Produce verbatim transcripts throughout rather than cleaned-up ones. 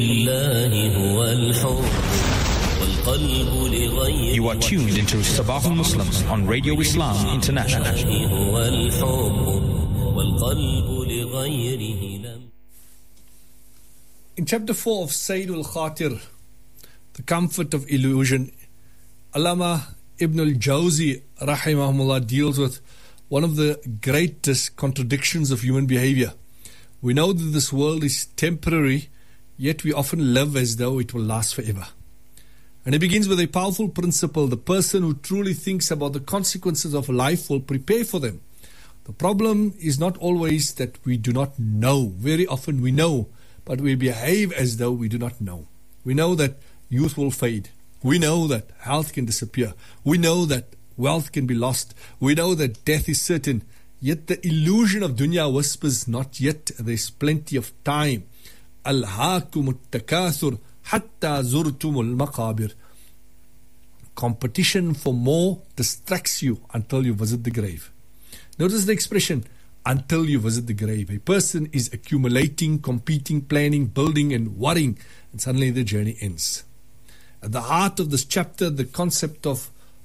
You are tuned into Sabah al-Muslims on Radio Islam International. In chapter four of Sayyid al-Khatir, The Comfort of Illusion, Allama Ibn al-Jawzi rahimahullah deals with one of the greatest contradictions of human behavior. We know that this world is temporary, yet we often live as though it will last forever. And it begins with a powerful principle: the person who truly thinks about the consequences of life will prepare for them. The problem is not always that we do not know. Very often we know, but we behave as though we do not know. We know that youth will fade. We know that health can disappear. We know that wealth can be lost. We know that death is certain. Yet the illusion of dunya whispers, not yet, there's plenty of time. Alhaakumut takathur hatta zurtumul maqabir. Competition for more distracts you until you visit the grave. Notice the expression, until you visit the grave. A person is accumulating, competing, planning, building and worrying, and suddenly the journey ends. At the heart of this chapter, the concept of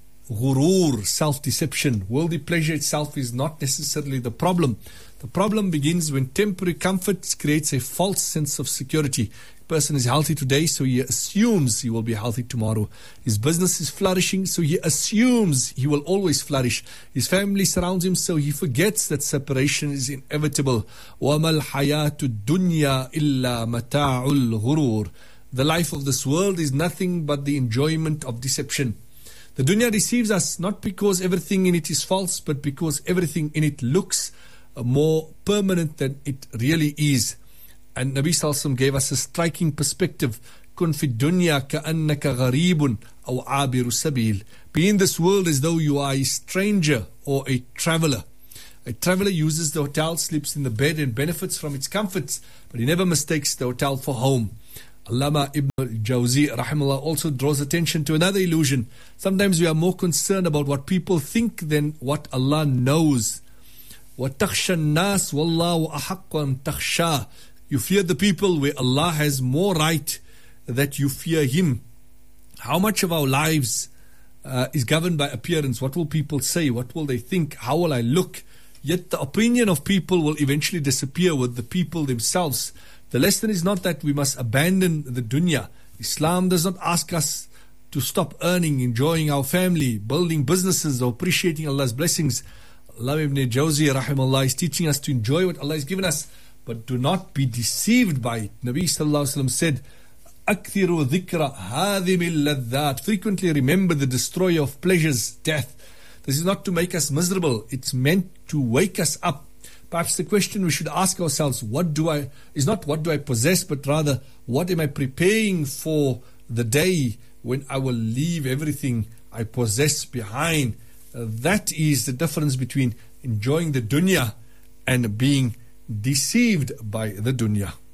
ghurur, self-deception. Worldly pleasure itself is not necessarily the problem. The problem begins when temporary comfort creates a false sense of security. A person is healthy today, so he assumes he will be healthy tomorrow. His business is flourishing, so he assumes he will always flourish. His family surrounds him, so he forgets that separation is inevitable. وَمَا الْحَيَاةُ الدُّنْيَا إِلَّا مَتَاعُ الْغُرُورِ. The life of this world is nothing but the enjoyment of deception. The dunya deceives us not because everything in it is false, but because everything in it looks more permanent than it really is. And Nabi Sallallahu Alaihi Wasallam gave us a striking perspective. Kun fi dunya ka'annaka gharibun aw abiru sabil. Be in this world as though you are a stranger or a traveler. A traveler uses the hotel, sleeps in the bed and benefits from its comforts, but he never mistakes the hotel for home. Allama Ibn al-Jawzi rahimahullah also draws attention to another illusion. Sometimes we are more concerned about what people think than what Allah knows. وَتَخْشَى النَّاسِ وَاللَّهُ أَحَقُّ أَن تَخْشَى. You fear the people where Allah has more right that you fear Him. How much of our lives uh, is governed by appearance? What will people say? What will they think? How will I look? Yet the opinion of people will eventually disappear with the people themselves. The lesson is not that we must abandon the dunya. Islam does not ask us to stop earning, enjoying our family, building businesses, or appreciating Allah's blessings. Allah Ibn Jawzi rahimahullah is teaching us to enjoy what Allah has given us, but do not be deceived by it. Nabi Sallallahu Alaihi Wasallam said, أَكْثِرُوا ذِكْرَ هَذِمِ اللَّذَّاتِ. Frequently remember the destroyer of pleasures, death. This is not to make us miserable. It's meant to wake us up. Perhaps the question we should ask ourselves, what do I, is not what do I possess, but rather, what am I preparing for the day when I will leave everything I possess behind? Uh, that is the difference between enjoying the dunya and being deceived by the dunya.